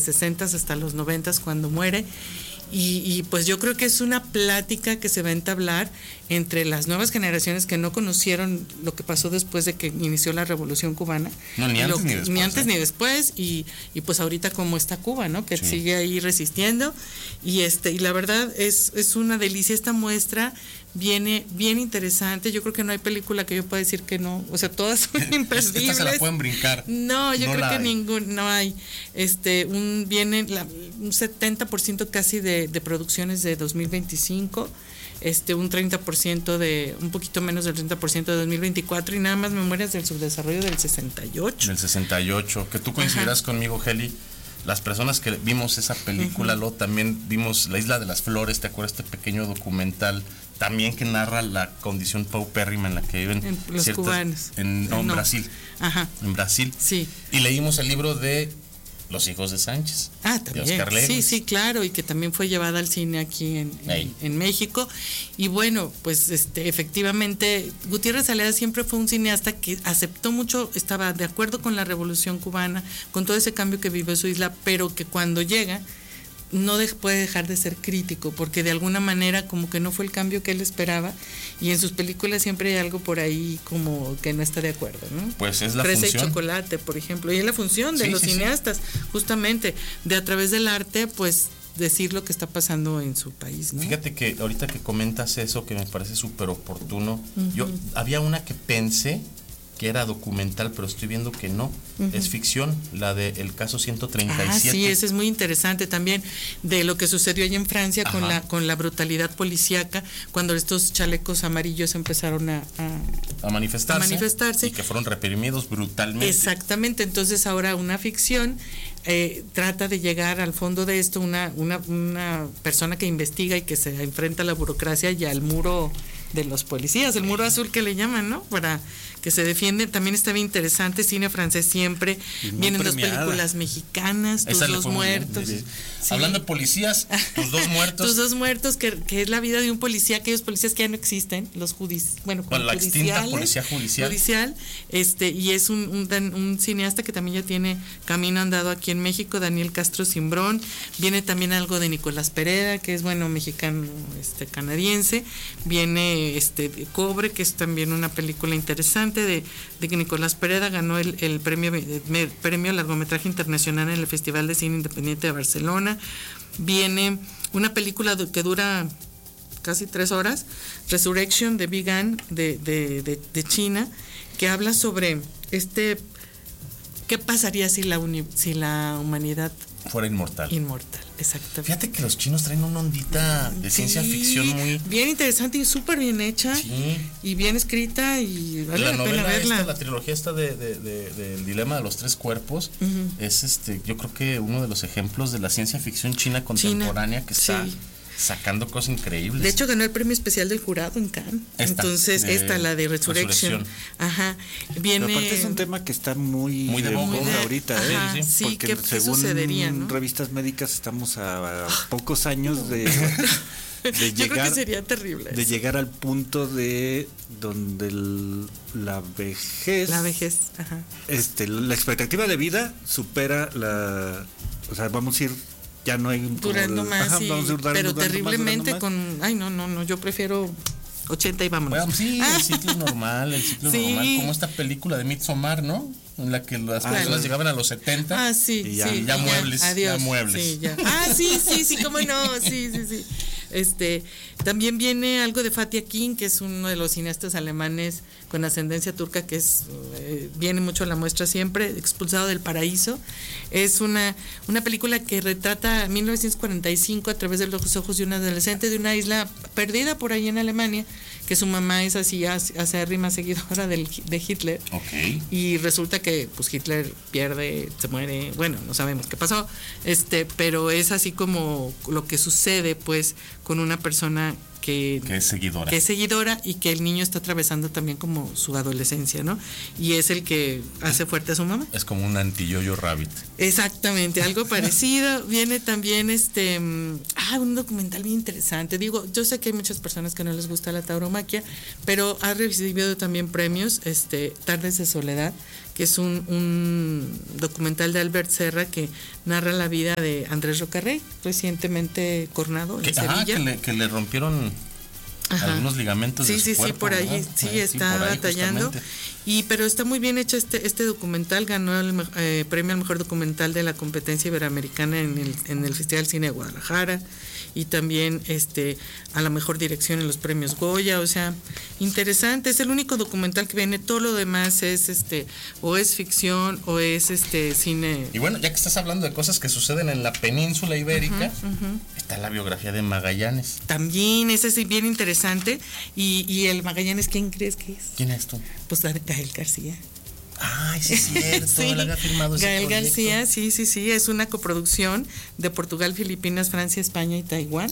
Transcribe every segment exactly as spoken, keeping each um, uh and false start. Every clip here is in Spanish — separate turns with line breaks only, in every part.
sesentas hasta los noventas cuando muere. Y, y pues yo creo que es una plática que se va a entablar entre las nuevas generaciones que no conocieron lo que pasó después de que inició la Revolución Cubana.
No, ni antes
lo,
ni después.
Ni antes
¿eh?
ni después, y, y pues ahorita como está Cuba, ¿no? Que
sí.
sigue ahí resistiendo. Y este y la verdad es, es una delicia esta muestra. Viene bien interesante. Yo creo que no hay película que yo pueda decir que no, o sea, todas son imperdibles.
Esta se la pueden brincar.
No, yo
no
creo que
hay.
ningún, no hay. Este, un viene la, un setenta por ciento casi de, de producciones de dos mil veinticinco, este, un treinta por ciento de, un poquito menos del treinta por ciento de dos mil veinticuatro, y nada más Memorias del Subdesarrollo del sesenta y ocho.
Del sesenta y ocho, que tú coincidirás
Ajá.
conmigo, Heli. Las personas que vimos esa película, uh-huh. luego también vimos La Isla de las Flores, ¿te acuerdas? Este pequeño documental también que narra la condición paupérrima en la que viven
en los
ciertas,
cubanos.
En, no, en
no.
Brasil.
Ajá.
En Brasil.
Sí.
Y leímos el libro de Los Hijos de Sánchez.
Ah, también.
De Oscar Lewis.
Sí, sí, claro, y que también fue llevada al cine aquí en, en, en México. Y bueno, pues este, efectivamente, Gutiérrez Saleda siempre fue un cineasta que aceptó mucho, estaba de acuerdo con la Revolución Cubana, con todo ese cambio que vivió su isla, pero que cuando llega no de, puede dejar de ser crítico, porque de alguna manera como que no fue el cambio que él esperaba, y en sus películas siempre hay algo por ahí como que no está de acuerdo, ¿no?
Pues es la
Fresa
función.
y chocolate, por ejemplo, y es la función de
sí,
los
sí,
cineastas,
sí.
justamente, de a través del arte, pues decir lo que está pasando en su país, ¿no?
Fíjate que ahorita que comentas eso, que me parece súper oportuno,
uh-huh.
yo había una que pensé que era documental, pero estoy viendo que no, uh-huh. es ficción, la de El Caso ciento treinta y siete.
Ah, sí, ese es muy interesante también, de lo que sucedió allá en Francia con la con la brutalidad policíaca, cuando estos chalecos amarillos empezaron a, a,
a, manifestarse,
a manifestarse.
Y que fueron reprimidos brutalmente.
Exactamente, entonces ahora una ficción eh, trata de llegar al fondo de esto, una, una, una persona que investiga y que se enfrenta a la burocracia y al muro de los policías, el muro azul que le llaman, ¿no? Para que se defiende. También está bien interesante, cine francés siempre, vienen dos películas mexicanas, Tus Dos Muertos. Sí.
Hablando de policías, Tus Dos Muertos.
Tus Dos Muertos, que, que es la vida de un policía, aquellos policías que ya no existen, los judis, bueno,
bueno la extinta policía judicial.
judicial este, y es un, un, un cineasta que también ya tiene camino andado aquí en México, Daniel Castro Cimbrón. Viene también algo de Nicolás Pereda, que es, bueno, mexicano, este, canadiense. Viene este Cobre, que es también una película interesante de, de que Nicolás Pereda ganó el, el premio el premio largometraje internacional en el Festival de Cine Independiente de Barcelona. Viene una película que dura casi tres horas, Resurrection de Big An de, de, de, de China, que habla sobre este qué pasaría si la uni, si la humanidad
fuera inmortal.
Inmortal, exactamente.
Fíjate que los chinos traen una ondita de sí, ciencia ficción muy
bien interesante y súper bien hecha,
sí.
y bien escrita, y vale la,
la
pena verla.
Esta, la trilogía esta de, de, de, de El Dilema de los Tres Cuerpos, uh-huh. es este, yo creo que uno de los ejemplos de la ciencia ficción china contemporánea, China. que está sí. sacando cosas increíbles.
De hecho, ganó el premio especial del jurado en Cannes. Esta, Entonces, de esta, la de Resurrection. Resurrección. Ajá. Viene.
Pero aparte es un tema que está muy,
muy de boga
ahorita,
ajá,
¿eh?
Sí,
porque
¿qué,
según
qué sucedería, ¿no?
revistas médicas estamos a, a pocos años de, de
Yo
llegar.
creo que sería terrible.
De
eso.
llegar al punto de donde el, la vejez.
La vejez, ajá.
Este, la expectativa de vida supera la. O sea, vamos a ir. Ya no hay
durando el, más, ajá, sí, vamos a ir durando, pero durando terriblemente más, con, ay no, no, no, yo prefiero ochenta y vámonos.
Bueno, sí, el ciclo normal, el ciclo sí. normal, como esta película de Midsommar, ¿no? En la que las ah, personas claro. llegaban a los setenta.
Ah, sí,
y ya,
sí,
ya
y
muebles,
ya, adiós,
ya muebles.
Sí, ya. Ah, sí, sí, sí, cómo no, sí, sí, sí. Este, también viene algo de Fatih Akin, que es uno de los cineastas alemanes con ascendencia turca, que es eh, viene mucho a la muestra siempre, Expulsado del Paraíso. Es una, una película que retrata mil novecientos cuarenta y cinco a través de los ojos de un adolescente de una isla perdida por ahí en Alemania, que su mamá es así acérrima seguidora del, de Hitler.
Okay.
Y resulta que pues Hitler pierde, se muere, bueno, no sabemos qué pasó, este, pero es así como lo que sucede pues con una persona que,
que es seguidora.
que es seguidora y que el niño está atravesando también como su adolescencia, ¿no? Y es el que hace fuerte a su mamá.
Es como un anti-Jojo Rabbit.
Exactamente, algo parecido. Viene también este ah, un documental bien interesante. Digo, yo sé que hay muchas personas que no les gusta la tauromaquia, pero ha recibido también premios, este Tardes de Soledad, que es un, un documental de Albert Serra que narra la vida de Andrés Rocarrey, recientemente cornado en
que,
Sevilla.
Ah, que le, que le rompieron Ajá. algunos ligamentos
sí,
de su
sí,
cuerpo.
Sí, por ahí, sí, sí, está sí, batallando. Y pero está muy bien hecho este este documental, ganó el eh, premio al mejor documental de la competencia iberoamericana en el en el Festival de Cine de Guadalajara, y también este a la mejor dirección en los premios Goya. O sea, interesante. Es el único documental que viene. Todo lo demás es este o es ficción o es este cine.
Y bueno, ya que estás hablando de cosas que suceden en la península ibérica, uh-huh, uh-huh. está la biografía de Magallanes.
También ese es bien interesante. Y, y el Magallanes, ¿quién crees que es?
¿Quién es tú?
Pues Gael García.
Ay, sí es cierto, sí. Él había firmado ese
Gael
proyecto.
García, sí, sí, sí, es una coproducción de Portugal, Filipinas, Francia, España y Taiwán.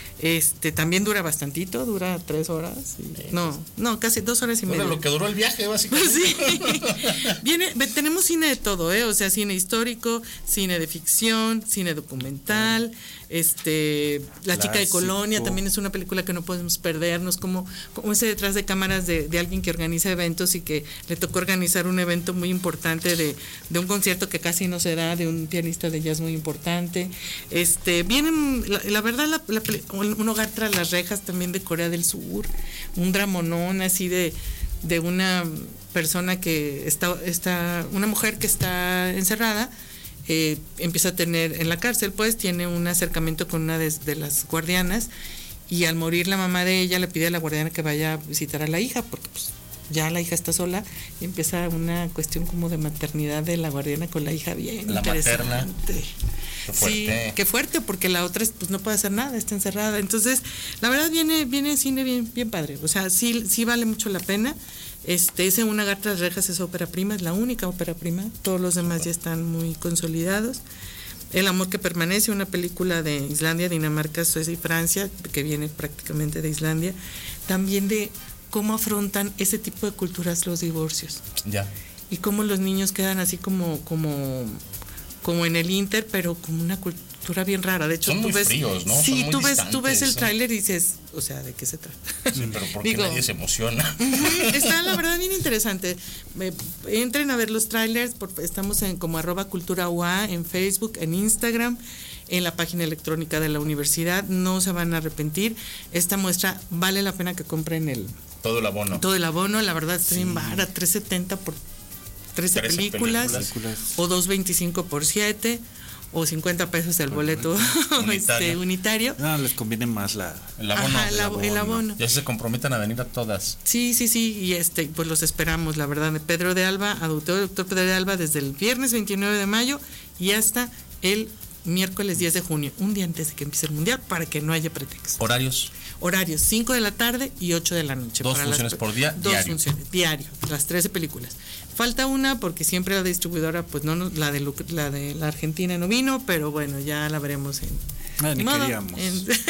Este también dura bastantito, dura tres horas. Y, no, no, casi dos horas y media.
Bueno, lo que duró el viaje, básicamente.
Sí. Viene, tenemos cine de todo, ¿eh? O sea, cine histórico, cine de ficción, cine documental. Este, La Clásico. Chica de Colonia también es una película que no podemos perdernos, como, como ese detrás de cámaras de, de alguien que organiza eventos y que le tocó organizar un evento muy importante de, de un concierto que casi no se da, de un pianista de jazz muy importante. Este, vienen, la, la verdad, la, la, un hogar tras las rejas también de Corea del Sur, un dramonón así de, de una persona que está, está, una mujer que está encerrada. Eh, empieza a tener en la cárcel, pues tiene un acercamiento con una de, de las guardianas, y al morir la mamá de ella le pide a la guardiana que vaya a visitar a la hija porque pues ya la hija está sola, y empieza una cuestión como de maternidad de la guardiana con la hija bien
la
interesante.
Materna. Qué fuerte.
Sí, qué fuerte, porque la otra pues no puede hacer nada, está encerrada. Entonces, la verdad viene viene cine bien bien padre, o sea, sí sí vale mucho la pena. Este, ese Una gata tras rejas es ópera prima, es la única ópera prima, todos los demás ya están muy consolidados. El amor que permanece, una película de Islandia, Dinamarca, Suecia y Francia, que viene prácticamente de Islandia, también de cómo afrontan ese tipo de culturas los divorcios.
Ya.
Y cómo los niños quedan así como como como en el Inter, pero como una cultura bien rara. De hecho,
son
tú
muy
ves
fríos, ¿no?
Sí,
son
tú
muy
ves tú ves el
son...
tráiler y dices, o sea, ¿de qué se trata?
Sí, pero porque Digo, nadie se emociona.
Está la verdad bien interesante. Eh, entren a ver los trailers, porque estamos en como arroba cultura U A en Facebook, en Instagram, en la página electrónica de la universidad. No se van a arrepentir. Esta muestra vale la pena que compren el
todo el abono.
Todo el abono, la verdad está sí. bien barata, tres setenta por trece películas, películas, o dos veinticinco por siete, o cincuenta pesos el boleto este, unitario.
No, les conviene más la
el abono.
Ajá, el, abono. el abono.
Ya se comprometan a venir a todas.
Sí, sí, sí, y este pues los esperamos, la verdad, de Pedro de Alba, Auditorio Doctor Pedro de Alba, desde el viernes veintinueve de mayo y hasta el miércoles diez de junio, un día antes de que empiece el mundial, para que no haya pretexto.
¿Horarios?
Horarios, cinco de la tarde y ocho de la noche.
Dos
para
funciones
las,
por día,
dos
diario.
funciones, diario, las trece películas. Falta una porque siempre la distribuidora, pues no, la de la de la Argentina no vino, pero bueno, ya la veremos en...
Ah, ni
modo,
queríamos.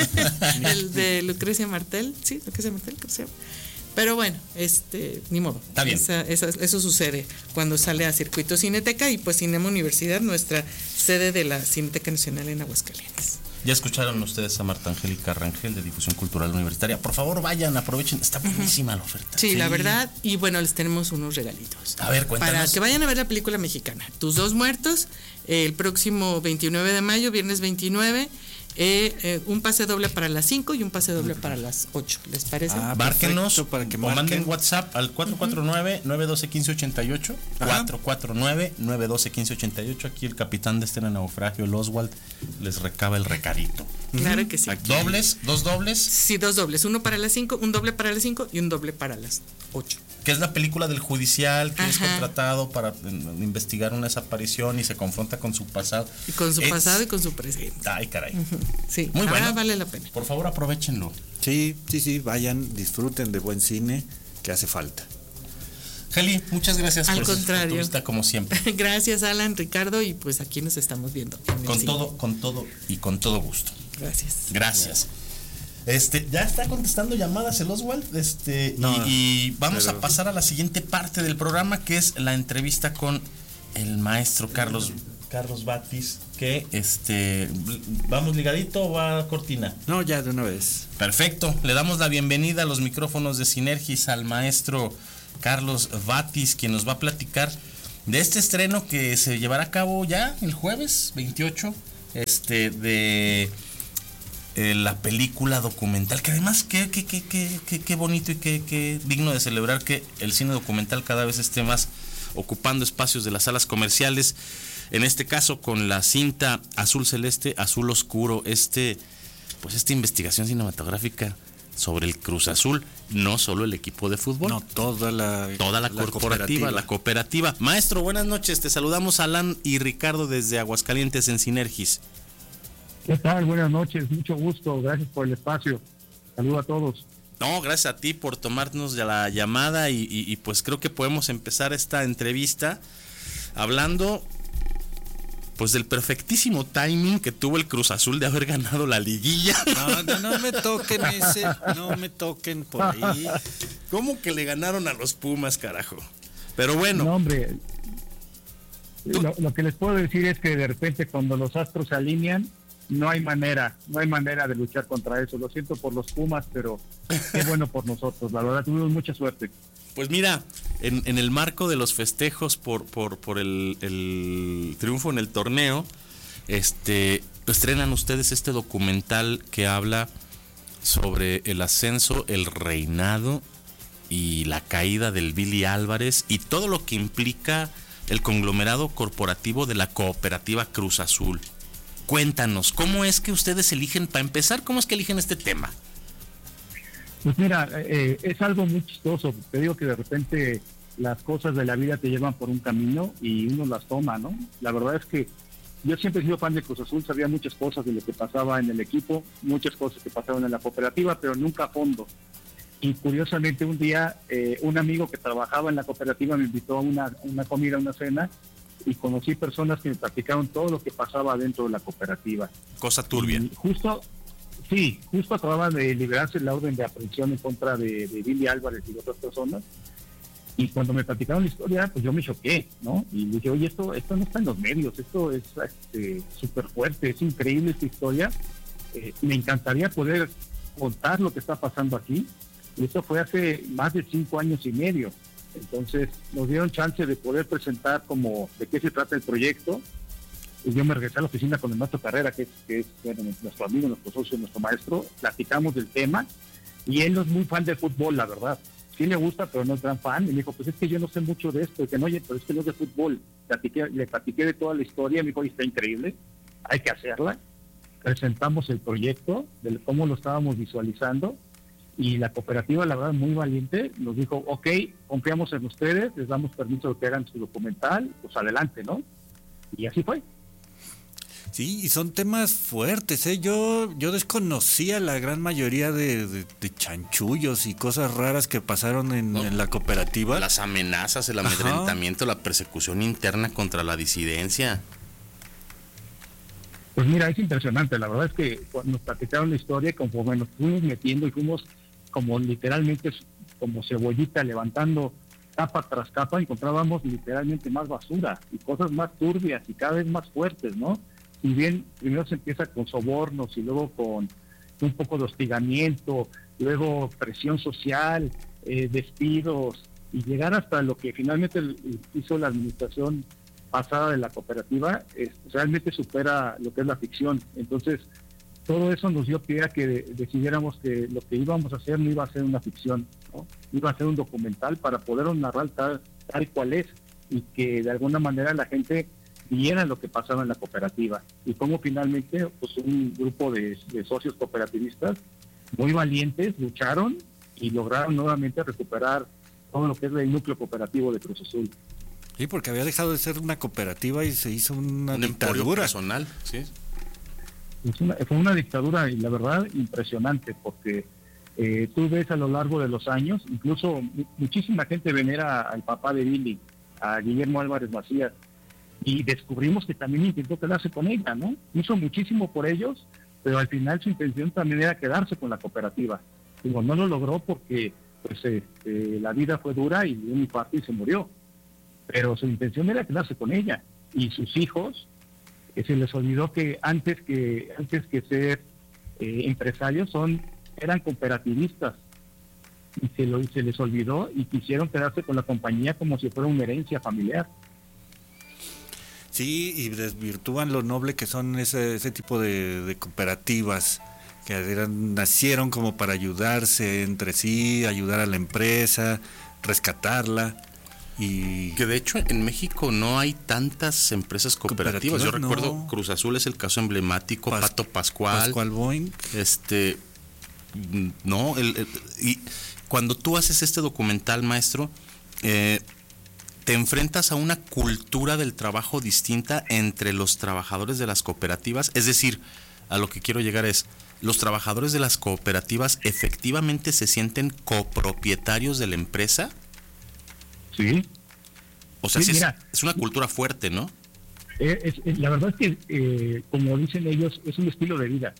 En, el de Lucrecia Martel, sí, Lucrecia Martel, creo que se llama. Pero bueno, este, ni modo.
Está bien.
Esa, esa, eso sucede cuando sale a Circuito Cineteca y pues Cinema Universidad, nuestra sede de la Cineteca Nacional en Aguascalientes.
Ya escucharon ustedes a Marta Angélica Rangel de Difusión Cultural Universitaria. Por favor, vayan, aprovechen. Está buenísima la oferta.
Sí, sí, la verdad. Y bueno, les tenemos unos regalitos.
A ver, cuéntanos.
Para que vayan a ver la película mexicana. Tus dos muertos, eh, el próximo veintinueve de mayo, viernes veintinueve. Eh, eh, un pase doble para las cinco y un pase doble para las ocho. ¿Les parece?
Ah, márquenos para que o manden WhatsApp al cuatro cuatro nueve, nueve uno dos, uno cinco ocho ocho. cuatro cuatro nueve, nueve uno dos, uno cinco ocho ocho. Aquí el capitán de este naufragio, el Oswald, les recaba el recadito.
Claro que sí.
Aquí. ¿Dobles? ¿Dos dobles?
Sí, dos dobles. Uno para las cinco, un doble para las cinco y un doble para las ocho.
Que es la película del judicial que Ajá. es contratado para investigar una desaparición y se confronta con su pasado.
Y con su
es...
pasado y con su presente.
Ay, caray.
Uh-huh. Sí,
muy bueno.
Vale la pena.
Por favor, aprovechenlo.
Sí, sí, sí, vayan, disfruten de buen cine que hace falta.
Geli, muchas gracias
Al
por,
contrario.
por tu vista, como siempre.
Gracias, Alan, Ricardo, y pues aquí nos estamos viendo.
Con todo, con todo y con todo gusto.
Gracias.
Gracias. Este, ya está contestando llamadas el Oswald, este, no, y, y vamos pero... a pasar a la siguiente parte del programa, que es la entrevista con el maestro Carlos Carlos Batis, que este, vamos ligadito o va cortina.
No, ya de una vez.
Perfecto, le damos la bienvenida a los micrófonos de Sinergis al maestro Carlos Batis, quien nos va a platicar de este estreno que se llevará a cabo ya el jueves veintiocho, este, de eh, la película documental, que además qué qué qué qué qué, qué bonito y qué, qué digno de celebrar que el cine documental cada vez esté más ocupando espacios de las salas comerciales, en este caso con la cinta Azul Celeste, Azul Oscuro, este, pues esta investigación cinematográfica sobre el Cruz Azul, no solo el equipo de fútbol,
no, toda la
toda la, la corporativa, cooperativa. la cooperativa. Maestro, buenas noches, te saludamos Alan y Ricardo desde Aguascalientes en Sinergis.
¿Qué tal? Buenas noches, mucho gusto, gracias por el espacio. Saludos a todos.
No, gracias a ti por tomarnos la llamada y, y, y pues creo que podemos empezar esta entrevista hablando pues del perfectísimo timing que tuvo el Cruz Azul de haber ganado la liguilla.
No, no, no me toquen ese, no me toquen por ahí.
¿Cómo que le ganaron a los Pumas, carajo? Pero bueno.
No, hombre, lo, lo que les puedo decir es que de repente cuando los astros se alinean, no hay manera, no hay manera de luchar contra eso. Lo siento por los Pumas, pero qué bueno por nosotros. La verdad, tuvimos mucha suerte.
Pues mira, en, en el marco de los festejos por por, por el, el triunfo en el torneo, este estrenan ustedes este documental que habla sobre el ascenso, el reinado y la caída del Billy Álvarez y todo lo que implica el conglomerado corporativo de la cooperativa Cruz Azul. Cuéntanos, ¿cómo es que ustedes eligen, para empezar, cómo es que eligen este tema?
Pues mira, eh, es algo muy chistoso. Te digo que de repente las cosas de la vida te llevan por un camino y uno las toma, ¿no? La verdad es que yo siempre he sido fan de Cruz Azul, sabía muchas cosas de lo que pasaba en el equipo, muchas cosas que pasaban en la cooperativa, pero nunca a fondo. Y curiosamente un día eh, un amigo que trabajaba en la cooperativa me invitó a una, una comida, una cena, y conocí personas que me platicaron todo lo que pasaba dentro de la cooperativa.
Cosa turbia.
Y justo, sí, justo acababan de liberarse la orden de aprehensión en contra de, de Billy Álvarez y de otras personas. Y cuando me platicaron la historia, pues yo me choqué, ¿no? Y dije, oye, esto esto no está en los medios, esto es este, súper fuerte, es increíble esta historia. Eh, me encantaría poder contar lo que está pasando aquí. Y esto fue hace más de cinco años y medio. Entonces nos dieron chance de poder presentar como de qué se trata el proyecto. Y yo me regresé a la oficina con el maestro Carrera, que es, que es bueno, nuestro amigo, nuestro socio, nuestro maestro. Platicamos del tema y él no es muy fan del fútbol, la verdad. Sí le gusta, pero no es gran fan. Y me dijo, pues es que yo no sé mucho de esto. Y que no, oye, pero es que no es de fútbol. Platiqué, le platiqué de toda la historia. Me dijo, oye, está increíble, hay que hacerla. Presentamos el proyecto, de cómo lo estábamos visualizando. Y la cooperativa, la verdad, muy valiente, nos dijo, ok, confiamos en ustedes, les damos permiso de que hagan su documental, pues adelante, ¿no? Y así fue.
Sí, y son temas fuertes, ¿eh? Yo yo desconocía la gran mayoría de, de, de chanchullos y cosas raras que pasaron en, no, en la cooperativa.
Las amenazas, el amedrentamiento, ajá, la persecución interna contra la disidencia.
Pues mira, es impresionante, la verdad es que cuando nos platicaron la historia, conforme nos fuimos metiendo y fuimos como literalmente como cebollita levantando capa tras capa, encontrábamos literalmente más basura y cosas más turbias y cada vez más fuertes, ¿no? Si bien primero se empieza con sobornos y luego con un poco de hostigamiento, luego presión social, eh, despidos y llegar hasta lo que finalmente hizo la administración pasada de la cooperativa, es, realmente supera lo que es la ficción. Entonces todo eso nos dio pie a que de, decidiéramos que lo que íbamos a hacer no iba a ser una ficción, ¿no? Iba a ser un documental para poder narrar tal, tal cual es y que de alguna manera la gente viera lo que pasaba en la cooperativa y cómo finalmente pues un grupo de, de socios cooperativistas muy valientes lucharon y lograron nuevamente recuperar todo lo que es el núcleo cooperativo de Cruz Azul.
Sí, porque había dejado de ser una cooperativa y se hizo una
un
dictadura
personal, sí.
Es una, fue una dictadura y la verdad impresionante porque eh, tú ves a lo largo de los años, incluso muchísima gente venera al papá de Billy, a Guillermo Álvarez Macías, y descubrimos que también intentó quedarse con ella, ¿no? Hizo muchísimo por ellos, pero al final su intención también era quedarse con la cooperativa. Digo, no lo logró porque pues eh, eh, la vida fue dura y un infarto y se murió, pero su intención era quedarse con ella. Y sus hijos, eh, se les olvidó que antes que antes que ser eh, empresarios son eran cooperativistas, y se, lo, se les olvidó y quisieron quedarse con la compañía como si fuera una herencia familiar.
Sí, y desvirtúan lo noble que son ese, ese tipo de, de cooperativas que eran, nacieron como para ayudarse entre sí, ayudar a la empresa, rescatarla. Y
que de hecho en México no hay tantas empresas cooperativas. Yo recuerdo no. Cruz Azul es el caso emblemático, Pas- Pato Pascual,
Pascual Boing.
Este, no, el, el, y cuando tú haces este documental, maestro, eh, te enfrentas a una cultura del trabajo distinta entre los trabajadores de las cooperativas. Es decir, a lo que quiero llegar es, los trabajadores de las cooperativas efectivamente se sienten copropietarios de la empresa.
Sí.
O sea,
sí,
sí
mira,
es, es una cultura fuerte, ¿no?
Es, es, la verdad es que, eh, como dicen ellos, es un estilo de vida,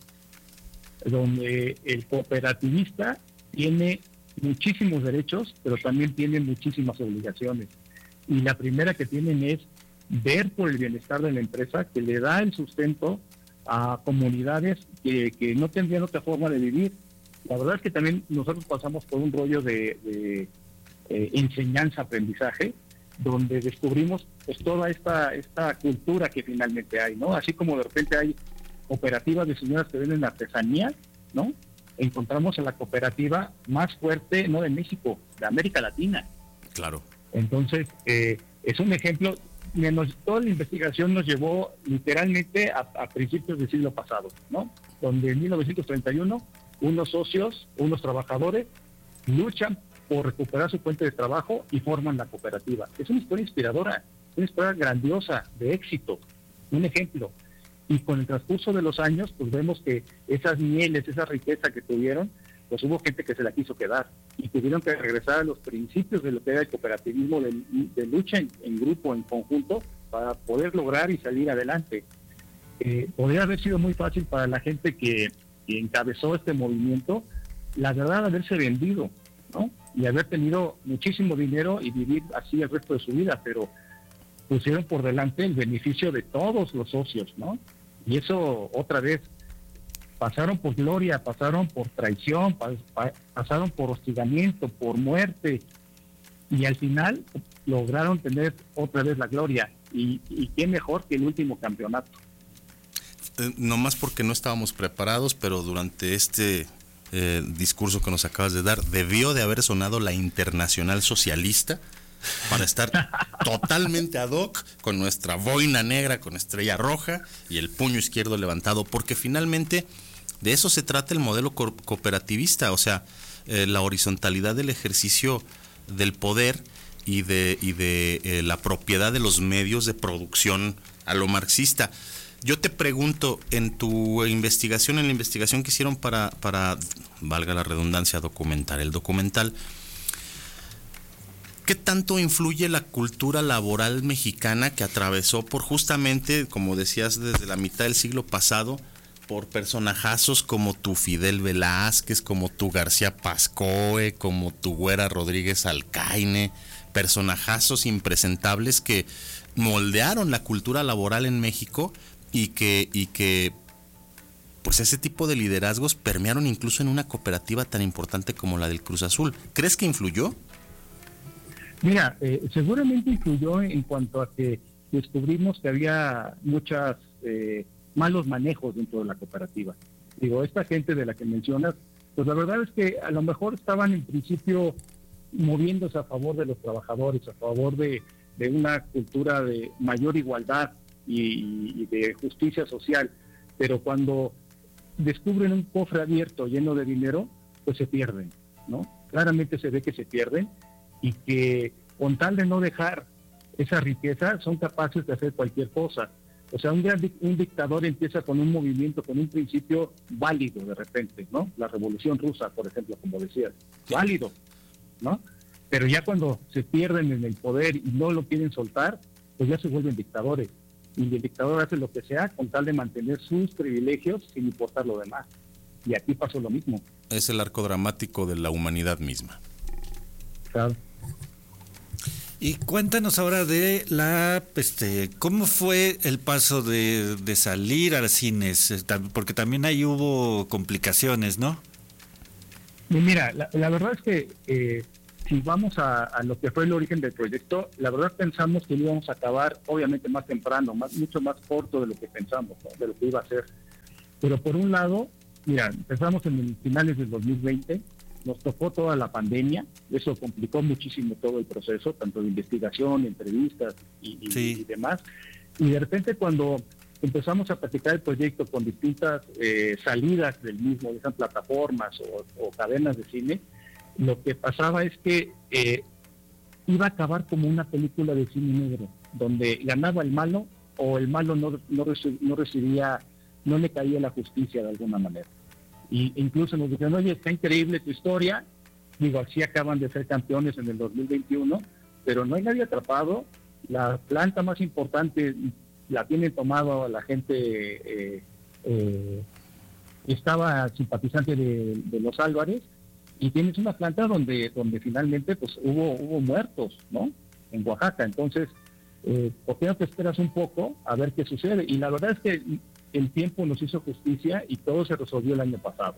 donde el cooperativista tiene muchísimos derechos, pero también tiene muchísimas obligaciones. Y la primera que tienen es ver por el bienestar de la empresa, que le da el sustento a comunidades que, que no tendrían otra forma de vivir. La verdad es que también nosotros pasamos por un rollo de, de eh, enseñanza-aprendizaje, donde descubrimos pues toda esta esta cultura que finalmente hay, ¿no? Así como de repente hay cooperativas de señoras que venden artesanía, ¿no? Encontramos en la cooperativa más fuerte, no de México, de América Latina.
Claro.
Entonces, eh, es un ejemplo, menos, toda la investigación nos llevó literalmente a, a principios del siglo pasado, ¿no? Donde en mil novecientos treinta y uno, unos socios, unos trabajadores, luchan por recuperar su fuente de trabajo y forman la cooperativa. Es una historia inspiradora, una historia grandiosa, de éxito, un ejemplo. Y con el transcurso de los años, pues vemos que esas mieles, esa riqueza que tuvieron, pues hubo gente que se la quiso quedar y tuvieron que regresar a los principios de lo que era el cooperativismo, de, de lucha en, en grupo, en conjunto, para poder lograr y salir adelante. Eh, podría haber sido muy fácil para la gente que, que encabezó este movimiento, la verdad, haberse vendido, ¿no? Y haber tenido muchísimo dinero y vivir así el resto de su vida, pero pusieron por delante el beneficio de todos los socios, ¿no? Y eso, otra vez, pasaron por gloria, pasaron por traición, pa- pa- pasaron por hostigamiento, por muerte, y al final lograron tener otra vez la gloria. Y, y qué mejor que el último campeonato.
Eh, no más porque no estábamos preparados, pero durante este eh, discurso que nos acabas de dar, debió de haber sonado la Internacional Socialista para estar totalmente ad hoc con nuestra boina negra con estrella roja y el puño izquierdo levantado, porque finalmente de eso se trata el modelo co- cooperativista, o sea, eh, la horizontalidad del ejercicio del poder y de, y de eh, la propiedad de los medios de producción a lo marxista. Yo te pregunto, en tu investigación, en la investigación que hicieron para, para, valga la redundancia, documentar el documental, ¿qué tanto influye la cultura laboral mexicana que atravesó por justamente, como decías, desde la mitad del siglo pasado, por personajazos como tu Fidel Velázquez, como tu García Pascoe, como tu Güera Rodríguez Alcaine, personajazos impresentables que moldearon la cultura laboral en México y que, y que pues ese tipo de liderazgos permearon incluso en una cooperativa tan importante como la del Cruz Azul? ¿Crees que influyó?
Mira, eh, seguramente influyó en cuanto a que descubrimos que había muchos eh, malos manejos dentro de la cooperativa. Digo, esta gente de la que mencionas, pues la verdad es que a lo mejor estaban en principio moviéndose a favor de los trabajadores, a favor de, de una cultura de mayor igualdad y, y de justicia social, pero cuando descubren un cofre abierto lleno de dinero, pues se pierden, ¿no? Claramente se ve que se pierden y que con tal de no dejar esa riqueza son capaces de hacer cualquier cosa. O sea, un, gran, un dictador empieza con un movimiento, con un principio válido de repente, ¿no? La Revolución Rusa, por ejemplo, como decías, válido, ¿no? Pero ya cuando se pierden en el poder y no lo quieren soltar, pues ya se vuelven dictadores. y el dictador hace lo que sea con tal de mantener sus privilegios sin importar lo demás. Y aquí pasó lo mismo.
Es el arco dramático de la humanidad misma.
Claro.
Y cuéntanos ahora de la, este, ¿cómo fue el paso de, de salir a los cines? Porque también ahí hubo complicaciones, ¿no?
Y mira, la, la verdad es que eh, si vamos a, a lo que fue el origen del proyecto, la verdad pensamos que lo íbamos a acabar obviamente más temprano, más mucho más corto de lo que pensamos, ¿no? De lo que iba a ser. Pero por un lado, mira, empezamos en el finales del dos mil veinte, nos tocó toda la pandemia, eso complicó muchísimo todo el proceso, tanto de investigación, entrevistas y, y, sí. y demás. Y de repente cuando empezamos a platicar el proyecto con distintas eh, salidas del mismo, de esas plataformas o, o cadenas de cine, lo que pasaba es que eh, iba a acabar como una película de cine negro, donde ganaba el malo o el malo no, no, reci- no recibía, no le caía la justicia de alguna manera. Y incluso nos dijeron, oye, está increíble tu historia, digo, así acaban de ser campeones en el dos mil veintiuno, pero no hay nadie atrapado, la planta más importante la tienen tomado la gente, eh, eh, estaba simpatizante de, de los Álvarez, y tienes una planta donde donde finalmente pues hubo hubo muertos, ¿no? En Oaxaca, entonces, eh, ¿por qué no te esperas un poco a ver qué sucede? Y la verdad es que el tiempo nos hizo justicia y todo se resolvió el año pasado.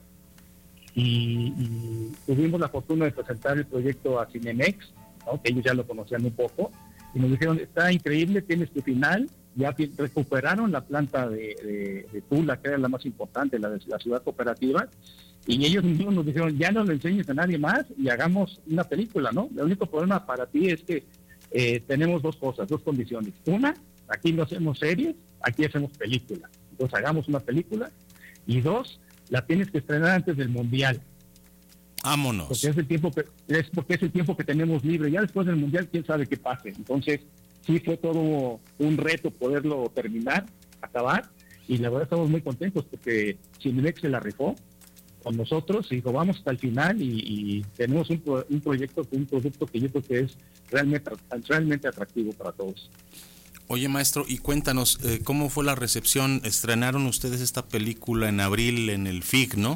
Y, y tuvimos la fortuna de presentar el proyecto a Cinemex, ¿no? Que ellos ya lo conocían un poco, y nos dijeron, está increíble, tienes tu final, ya recuperaron la planta de, de, de Tula, que era la más importante, la de la ciudad cooperativa, y ellos mismos nos dijeron, ya no lo enseñes a nadie más y hagamos una película, ¿no? El único problema para ti es que eh, tenemos dos cosas, dos condiciones. Una, aquí no hacemos series, aquí hacemos película. Entonces hagamos una película. Y dos, la tienes que estrenar antes del Mundial.
Vámonos.
Porque es el tiempo que, es porque es el tiempo que tenemos libre. Ya después del Mundial, quién sabe qué pase. Entonces, sí fue todo un reto poderlo terminar, acabar. Y la verdad estamos muy contentos porque Cinemex se la rifó con nosotros y dijo, vamos hasta el final y, y tenemos un, pro, un proyecto, un producto que yo creo que es realmente, realmente atractivo para todos.
Oye, maestro, y cuéntanos, eh, ¿cómo fue la recepción? Estrenaron ustedes esta película en abril en el F I C, ¿no?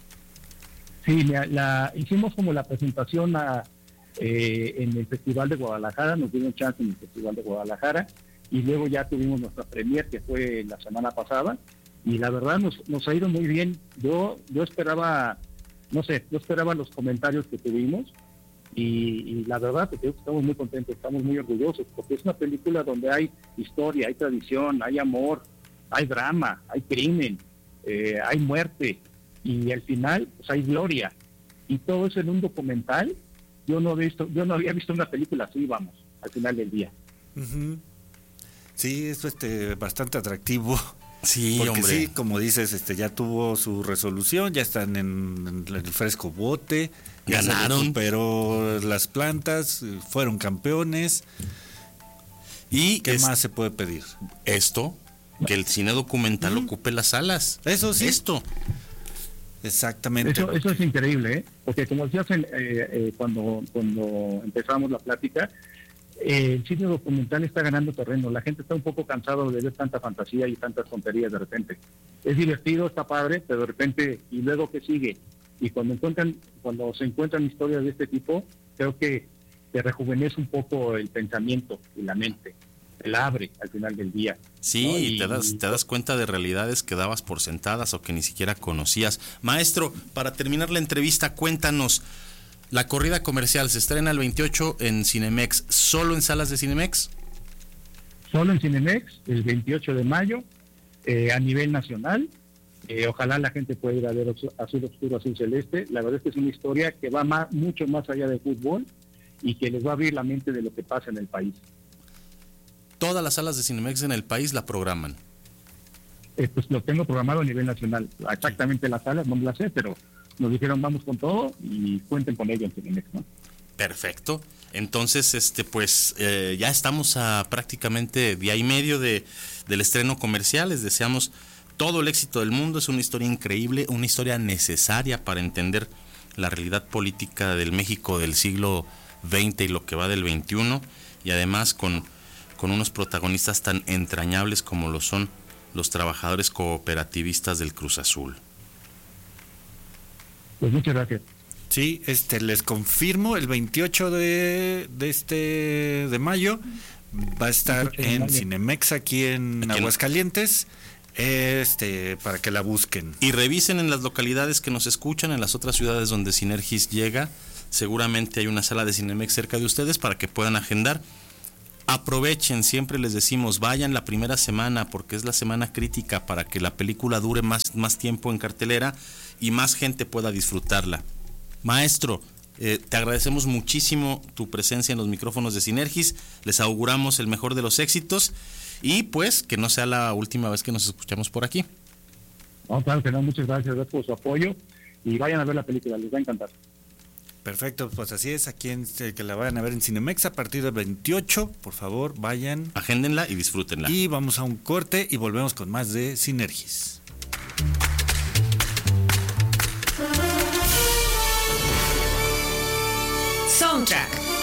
Sí, la, la hicimos como la presentación a, eh, en el Festival de Guadalajara, nos dieron chance en el Festival de Guadalajara, y luego ya tuvimos nuestra premier, que fue la semana pasada, y la verdad nos, nos ha ido muy bien. Yo yo esperaba, no sé, yo esperaba los comentarios que tuvimos, y, y la verdad que estamos muy contentos, estamos muy orgullosos, porque es una película donde hay historia, hay tradición, hay amor, hay drama, hay crimen, eh, hay muerte, y al final pues hay gloria, y todo eso en un documental. Yo no he visto, yo no había visto una película así, vamos, al final del día.
Uh-huh. Sí, es este bastante atractivo.
Sí,
porque
hombre.
Sí, como dices, este ya tuvo su resolución, ya están en, en el fresco bote,
ganaron,
pero las plantas fueron campeones.
¿Y
qué
es,
más se puede pedir?
Esto, que el cine documental uh-huh. ocupe las salas.
Eso sí.
Esto.
Exactamente.
Eso, eso es increíble, ¿eh? Porque como decías eh, eh, cuando, cuando empezamos la plática, eh, el cine documental está ganando terreno. La gente está un poco cansado de ver tanta fantasía y tantas tonterías de repente. Es divertido, está padre, pero de repente, ¿y luego qué sigue? Y cuando encuentran, cuando se encuentran historias de este tipo, creo que te rejuvenece un poco el pensamiento y la mente. El abre al final del día.
Sí, ¿no? y te das, te das cuenta de realidades que dabas por sentadas o que ni siquiera conocías. Maestro, para terminar la entrevista, cuéntanos, la corrida comercial se estrena el veintiocho en Cinemex, ¿solo en salas de Cinemex?
Solo en Cinemex, el veintiocho de mayo, eh, a nivel nacional. Eh, ojalá la gente pueda ir a ver Azul Oscuro, Azul Celeste. La verdad es que es una historia que va más, mucho más allá del fútbol y que les va a abrir la mente de lo que pasa en el país.
Todas las salas de Cinemex en el país la programan.
Eh, pues lo tengo programado a nivel nacional. Exactamente las salas no me las sé, pero nos dijeron vamos con todo y cuenten con ello en Cinemex, ¿no?
Perfecto. Entonces, este, pues eh, ya estamos a prácticamente día y medio de, del estreno comercial. Les deseamos todo el éxito del mundo. Es una historia increíble, una historia necesaria para entender la realidad política del México del siglo veinte y lo que va del veintiuno, y además con con unos protagonistas tan entrañables como lo son los trabajadores cooperativistas del Cruz Azul.
Pues muchas gracias.
Sí, este les confirmo, el veintiocho de, de este de mayo va a estar en Cinemex aquí en aquí Aguascalientes, este para que la busquen.
Y revisen en las localidades que nos escuchan, en las otras ciudades donde Sinergis llega, seguramente hay una sala de Cinemex cerca de ustedes para que puedan agendar. Aprovechen, siempre les decimos, vayan la primera semana porque es la semana crítica para que la película dure más, más tiempo en cartelera y más gente pueda disfrutarla. Maestro, eh, te agradecemos muchísimo tu presencia en los micrófonos de Sinergis, les auguramos el mejor de los éxitos y pues que no sea la última vez que nos escuchamos por aquí.
No, claro que no, muchas gracias por su apoyo y vayan a ver la película, les va a encantar.
Perfecto, pues así es, aquí en, que la vayan a ver en Cinemex a partir del veintiocho, por favor, vayan.
Agéndenla y disfrútenla.
Y vamos a un corte y volvemos con más de Sinergis.
Soundtrack.